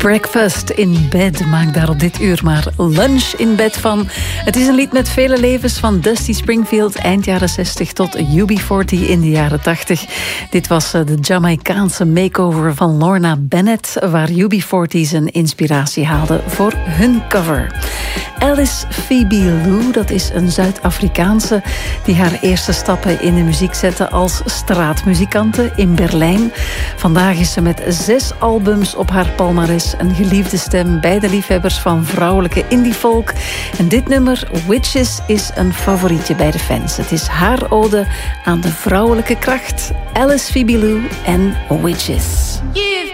Breakfast in bed. Maak daar op dit uur maar lunch in bed van. Het is een lied met vele levens, van Dusty Springfield eind jaren 60 tot UB40 in de jaren 80. Dit was de Jamaicaanse makeover van Lorna Bennett, waar UB40 zijn inspiratie haalde voor hun cover. Alice Phoebe Lou, dat is een Zuid-Afrikaanse die haar eerste stappen in de muziek zette als straatmuzikante in Berlijn. Vandaag is ze met 6 albums op haar palmares, een geliefde stem bij de liefhebbers van vrouwelijke indie-folk. En dit nummer, Witches, is een favorietje bij de fans. Het is haar ode aan de vrouwelijke kracht. Alice Phoebe Lou en Witches.